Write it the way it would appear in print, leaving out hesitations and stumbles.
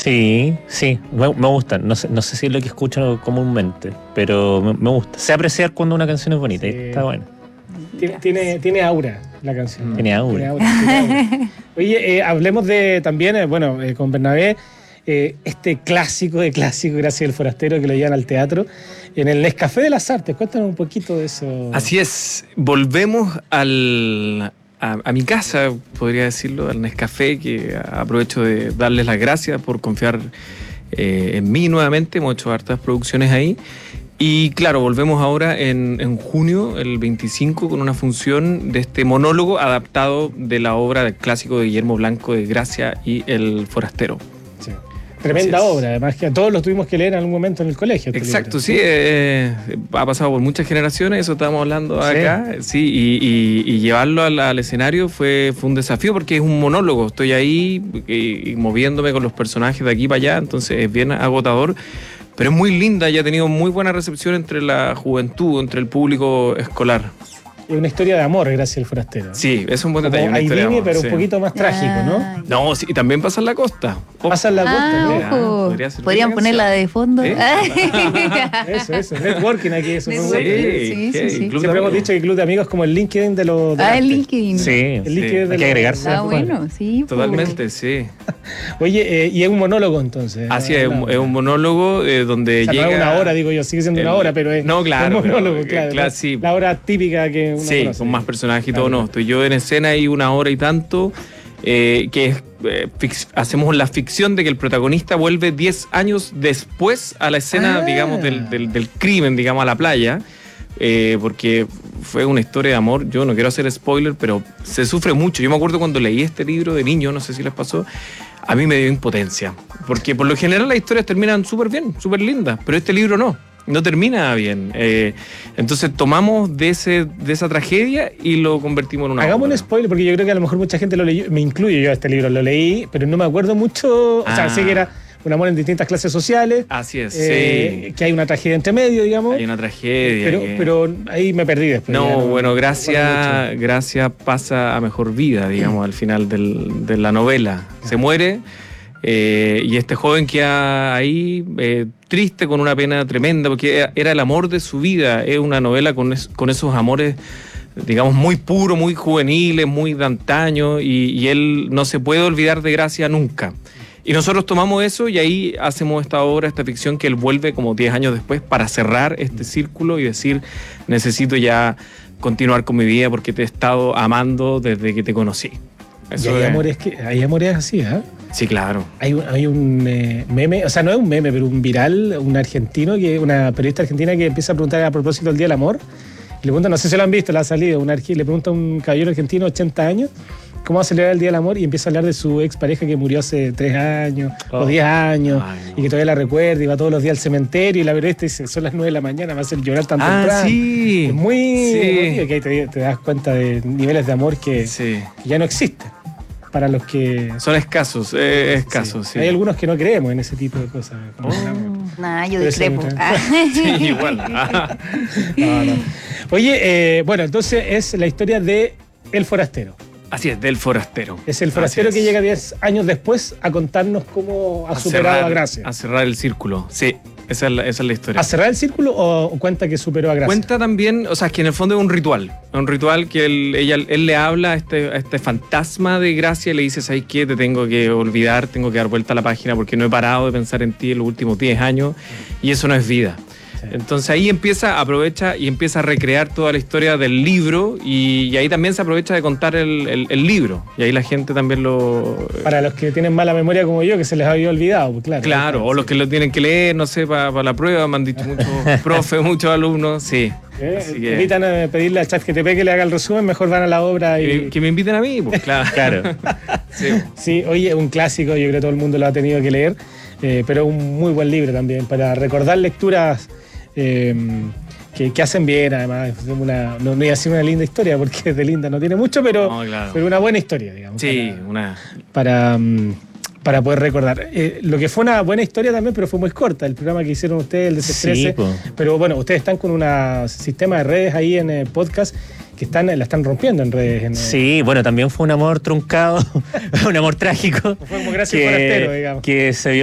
Sí, sí, me gusta. No sé si es lo que escucho comúnmente, pero me gusta. Sé apreciar cuando una canción es bonita, Sí. y está buena. Tiene aura la canción. Tiene aura. Tiene aura. Oye, hablemos de también, con Bernabé, este clásico de clásicos, Gracia del Forastero, que lo llevan al teatro, en el Nescafé de las Artes. Cuéntanos un poquito de eso. Así es, volvemos a mi casa, podría decirlo, al Nescafé, que aprovecho de darles las gracias por confiar en mí nuevamente. Hemos hecho hartas producciones ahí. Y claro, volvemos ahora en junio, el 25, con una función de este monólogo adaptado de la obra del clásico de Guillermo Blanco de Gracia y el Forastero. Sí. Tremenda obra, además que a todos los tuvimos que leer en algún momento en el colegio. Exacto, sí, ha pasado por muchas generaciones, eso estábamos hablando acá, sí, y llevarlo al escenario fue un desafío porque es un monólogo, estoy ahí y moviéndome con los personajes de aquí para allá, entonces es bien agotador, pero es muy linda y ha tenido muy buena recepción entre la juventud, entre el público escolar. Es una historia de amor, Gracia el Forastero. Sí, es un buen detalle. Como Aidini, pero un poquito más trágico, ¿no? No, sí, y también pasa en la costa. Pasa en la costa, ojo. Podrían ponerla de fondo. Eso, networking aquí, eso. Sí. Siempre hemos dicho que el Club de Amigos es como el LinkedIn de los... el LinkedIn. Sí, el LinkedIn hay que agregarse. Bueno, sí. Totalmente, sí. Oye, y es un monólogo entonces. Así es un monólogo donde llega... No es una hora, digo yo, sigue siendo una hora, pero es no, claro, un monólogo, claro. Sí. La hora típica que uno conoce. Con más personajes y todo, no. Estoy yo en escena y una hora y tanto, que hacemos la ficción de que el protagonista vuelve 10 años después a la escena, digamos, del crimen, digamos, a la playa, porque fue una historia de amor. Yo no quiero hacer spoiler, pero se sufre mucho. Yo me acuerdo cuando leí este libro de niño, no sé si les pasó, a mí me dio impotencia, porque por lo general las historias terminan súper bien, súper lindas, pero este libro no termina bien. Entonces tomamos de esa tragedia y lo convertimos en una Hagamos obra. un spoiler, porque yo creo que a lo mejor mucha gente lo leyó, me incluyo yo a este libro, lo leí, pero no me acuerdo mucho, o sea, sé que era un amor en distintas clases sociales. Así es, sí. Que hay una tragedia entre medio, digamos. Hay una tragedia. Pero ahí me perdí después. Gracia pasa a mejor vida, digamos, al final de la novela. Se muere. Y este joven queda ahí triste, con una pena tremenda, porque era el amor de su vida. Es una novela con esos amores, digamos, muy puros, muy juveniles, muy de antaño, y él no se puede olvidar de Gracia nunca. Y nosotros tomamos eso y ahí hacemos esta obra, esta ficción, que él vuelve como 10 años después para cerrar este círculo y decir: necesito ya continuar con mi vida porque te he estado amando desde que te conocí. Eso hay amores así, ¿eh? Sí, claro. Hay un meme, o sea, no es un meme, pero un viral, un argentino, una periodista argentina que empieza a preguntar a propósito del Día del Amor. Y le pregunta, no sé si lo han visto, le ha salido, le pregunta a un caballero argentino de 80 años cómo va a celebrar el Día del Amor, y empieza a hablar de su expareja que murió hace 3 años o 10 años. Ay, no. Y que todavía la recuerda y va todos los días al cementerio, y la periodista dice: son las 9 de la mañana, me va a hacer llorar tan temprano. Sí. Es muy emotivo, que ahí te das cuenta de niveles de amor que ya no existen. Para los que... Son escasos, sí. Hay algunos que no creemos en ese tipo de cosas. Yo discrepo. Sí, igual. No. Oye, bueno, entonces es la historia de El Forastero. Así es, del forastero. Es el forastero que llega 10 años después a contarnos cómo ha superado a Gracia. A cerrar el círculo, sí. Esa es la historia. ¿A cerrar el círculo o cuenta que superó a Gracia? Cuenta también, o sea, que en el fondo es un ritual. Un ritual que él le habla a este fantasma de Gracia y le dice: ¿sabes qué? Te tengo que olvidar, tengo que dar vuelta a la página porque no he parado de pensar en ti en los últimos 10 años y eso no es vida. Entonces ahí aprovecha y empieza a recrear toda la historia del libro, y ahí también se aprovecha de contar el libro, y ahí la gente también lo... Para los que tienen mala memoria como yo, que se les había olvidado, pues claro. Claro, o los que lo tienen que leer, no sé, para la prueba, me han dicho muchos profes, muchos alumnos, sí. Invitan a pedirle al ChatGPT que le haga el resumen, mejor van a la obra y... Que me inviten a mí, pues claro. Sí, oye, un clásico, yo creo que todo el mundo lo ha tenido que leer, pero un muy buen libro también, para recordar lecturas... que hacen bien, además. No iba a decir una linda historia porque de linda no tiene mucho, pero una buena historia, digamos. Sí, para poder recordar. Lo que fue una buena historia también, pero fue muy corta, el programa que hicieron ustedes, el Desestrese. Sí, pero bueno, ustedes están con un sistema de redes ahí en el podcast que la están rompiendo en redes. Sí, bueno, también fue un amor truncado, un amor trágico. Fue como Gracia al Forastero, digamos. Que se vio